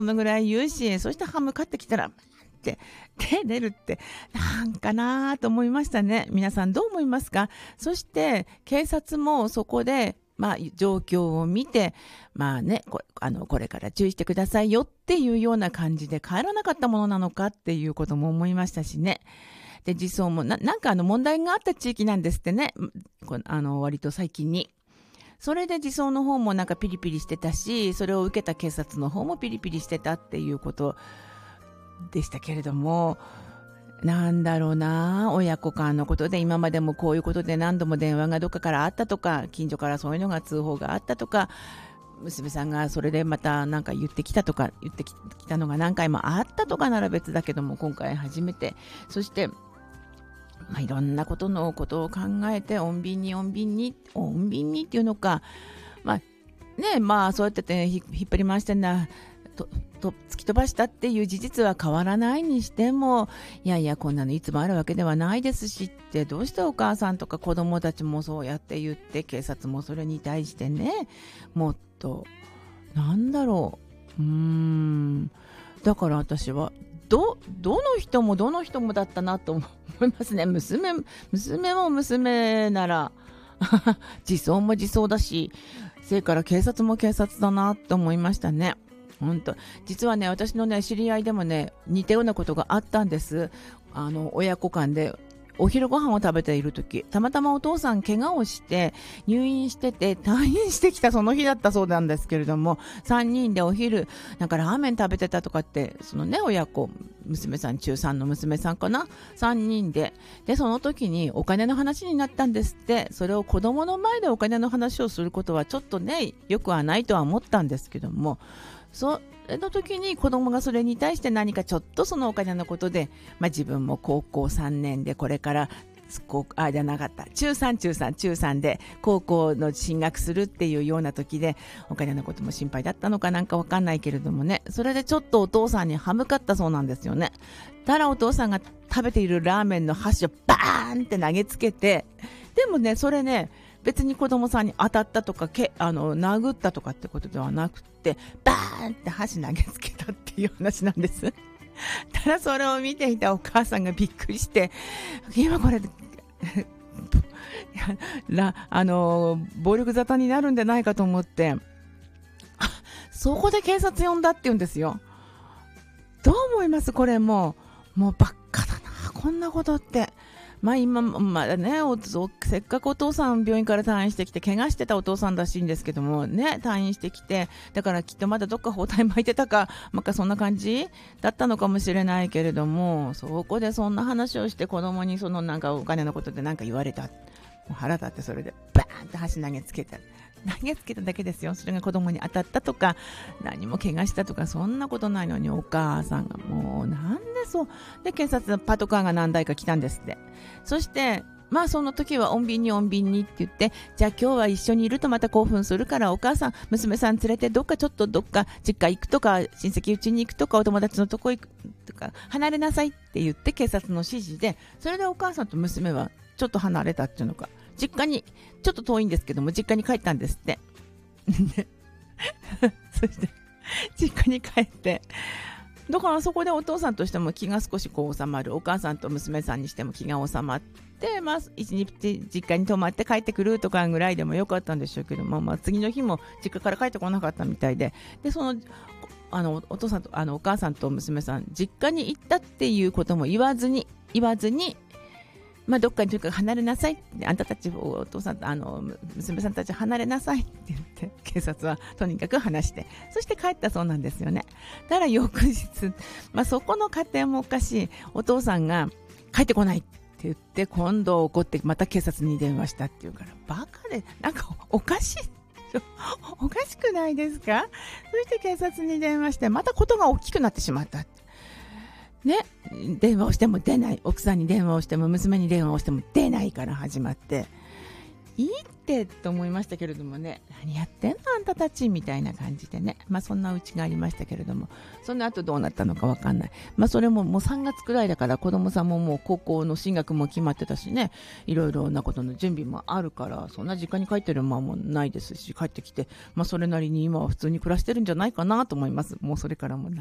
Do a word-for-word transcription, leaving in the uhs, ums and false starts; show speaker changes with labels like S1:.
S1: そのぐらい言うし、そしてハム買ってきたら、って手出るってなんかなと思いましたね。皆さんどう思いますか？そして警察もそこでまあ状況を見て、まあね、こあのこれから注意してくださいよっていうような感じで帰らなかったものなのかっていうことも思いましたしね。で、児相もななんかあの問題があった地域なんですってね。こあの割と最近に。それで児相の方もなんかピリピリしてたし、それを受けた警察の方もピリピリしてたっていうことでしたけれども、なんだろうな、親子間のことで今までもこういうことで何度も電話がどっかからあったとか、近所からそういうのが通報があったとか、娘さんがそれでまた何か言ってきたとか、言ってきたのが何回もあったとかなら別だけども、今回初めて、そしてまあ、いろんなことのことを考えて穏便に穏便に穏便にっていうのか、まあね、まあそうやって、ね、引っ張り回してんだとと突き飛ばしたっていう事実は変わらないにしても、いやいやこんなのいつもあるわけではないですしって、どうしてお母さんとか子供たちもそうやって言って、警察もそれに対してね、もっとなんだろう、うーんだから私はどどの人もどの人もだったなと思いますね。娘娘も娘なら児相も児相だし、それから警察も警察だなと思いましたね。本当、実はね、私のね知り合いでもね似たようなことがあったんです。あの親子間でお昼ご飯を食べている時、たまたまお父さん怪我をして入院してて、退院してきたその日だったそうなんですけれども、さんにんでお昼なんかラーメン食べてたとかって、そのね親子、娘さん中さんの娘さんかな、さんにんででその時にお金の話になったんですって。それを子供の前でお金の話をすることはちょっとねよくはないとは思ったんですけども、その時に子供がそれに対して何かちょっとそのお金のことで、まあ、自分も高校さんねんでこれからあじゃなかった中さん中さん中さんで高校の進学するっていうような時で、お金のことも心配だったのかなんかわかんないけれどもね、それでちょっとお父さんに歯向かったそうなんですよね。たらお父さんが食べているラーメンの箸をバーンって投げつけて、でもねそれね別に子供さんに当たったとかけあの殴ったとかってことではなくて、バーンって箸投げつけたっていう話なんです。ただそれを見ていたお母さんがびっくりして、今これらあの暴力沙汰になるんじゃないかと思って、あそこで警察呼んだって言うんですよ。どう思います？これもうもうばっかだなこんなことって。まあ今まだねおせっかくお父さん病院から退院してきて、怪我してたお父さんらしいんですけどもね、退院してきて、だからきっとまだどっか包帯巻いてたか、まあ、そんな感じだったのかもしれないけれども、そこでそんな話をして子供にそのなんかお金のことでなんか言われた、もう腹立って、それでバーンって箸投げつけた投げつけただけですよ。それが子供に当たったとか何も怪我したとかそんなことないのに、お母さんがもうなんでそうで、警察パトカーが何台か来たんですって。そしてまあその時は穏便に穏便にって言って、じゃあ今日は一緒にいるとまた興奮するからお母さん娘さん連れてどっかちょっとどっか実家行くとか親戚家に行くとかお友達のとこ行くとか離れなさいって言って警察の指示で、それでお母さんと娘はちょっと離れたっていうのか、実家にちょっと遠いんですけども実家に帰ったんですってそして実家に帰って、だからそこでお父さんとしても気が少しこう収まる、お母さんと娘さんにしても気が収まって、まあ、一日実家に泊まって帰ってくるとかぐらいでもよかったんでしょうけども、まあ、次の日も実家から帰ってこなかったみたいで、でそのあのお父さんとあのお母さんと娘さん実家に行ったっていうことも言わずに言わずにまあ、どっかにとにかく離れなさいって、あんたたちお父さんとあの娘さんたち離れなさいって言って警察はとにかく話して、そして帰ったそうなんですよね。だから翌日、まあ、そこの家庭もおかしい、お父さんが帰ってこないって言って今度怒ってまた警察に電話したっていうから、バカでなんかおかしいおかしくないですか。そして警察に電話してまたことが大きくなってしまったね、電話をしても出ない、奥さんに電話をしても娘に電話をしても出ないから始まって、 いいってと思いましたけれどもね、何やってんのあんたたちみたいな感じでね、まあそんなうちがありましたけれども、その後どうなったのかわかんない。まあそれももうさんがつくらいだから、子供さんももう高校の進学も決まってたしね、いろいろなことの準備もあるから、そんな実家に帰ってる間もないですし、帰ってきて、まあそれなりに今は普通に暮らしてるんじゃないかなと思います。もうそれからも